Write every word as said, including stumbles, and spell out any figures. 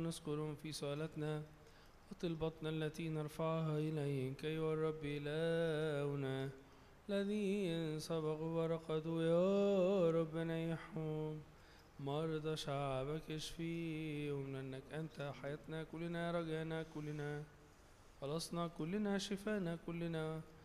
نذكرهم في سؤالتنا وطلبتنا التي نرفعها إليك أيها الرب إلهنا الذين سبقوا ورقدوا. يا رب نيحهم، مرضى شعبك اشفيهم، لأنك أنت حياتنا كلنا، رجانا كلنا، خلصنا كلنا، شفانا كلنا،